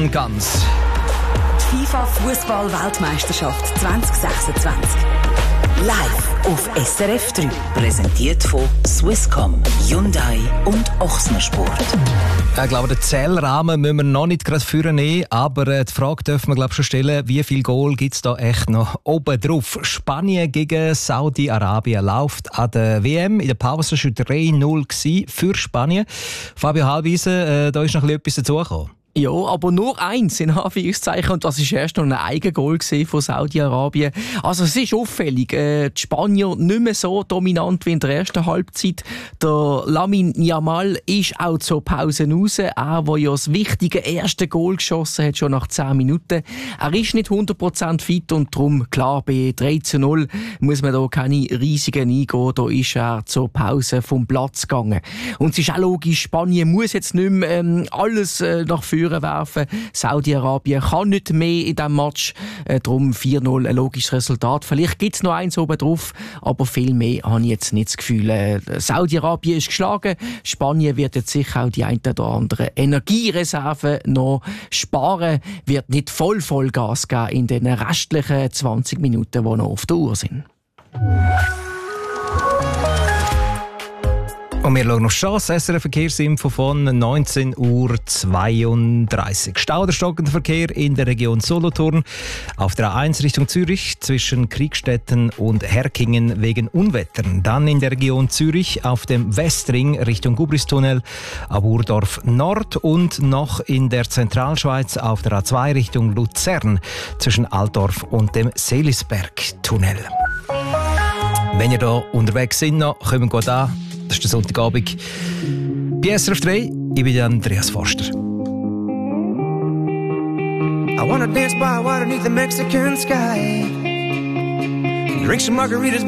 Stefan Ganz. Die FIFA-Fußball-Weltmeisterschaft 2026. Live auf SRF 3. Präsentiert von Swisscom, Hyundai und Ochsner Sport. Ich glaube, den Zählrahmen müssen wir noch nicht gerade vornehmen, aber die Frage dürfen wir schon stellen, wie viel Goal gibt es da echt noch oben drauf? Spanien gegen Saudi-Arabien läuft an der WM. In der Pause war schon 3-0 für Spanien. Fabio Halbwiese, da ist noch etwas dazugekommen. Ja, aber nur eins in Anführungszeichen, und das ist erst noch ein Eigengoal von Saudi-Arabien. Also es ist auffällig, die Spanier nicht mehr so dominant wie in der ersten Halbzeit. Der Lamine Yamal ist auch zur Pause raus, der ja das wichtige erste Goal geschossen hat, schon nach 10 Minuten. Er ist nicht 100% fit und darum, klar, bei 3-0 muss man da keine Risiken eingehen, da ist er zur Pause vom Platz gegangen. Und es ist auch logisch, Spanien muss jetzt nicht mehr alles nach vorne werfen. Saudi-Arabien kann nicht mehr in diesem Match. Darum 4-0 ein logisches Resultat. Vielleicht gibt es noch eins oben drauf, aber viel mehr habe ich jetzt nicht das Gefühl. Saudi-Arabien ist geschlagen. Spanien wird jetzt sicher auch die ein oder andere Energiereserve noch sparen. Wird nicht voll Gas geben in den restlichen 20 Minuten, die noch auf der Uhr sind. Und wir schauen noch Chance, SRF-Verkehrsinfo von 19.32 Uhr. Stau oder stockender Verkehr in der Region Solothurn. Auf der A1 Richtung Zürich zwischen Kriegstetten und Herkingen wegen Unwettern. Dann in der Region Zürich auf dem Westring Richtung Gubristunnel, ab Urdorf Nord und noch in der Zentralschweiz auf der A2 Richtung Luzern zwischen Altdorf und dem Seelisberg-Tunnel. Wenn ihr da unterwegs seid, kommen wir an. Das ist der Sonntagabend bei SRF 3. Ich bin Andreas Forster. I wanna dance by water beneath the Mexican sky. Drink some margaritas.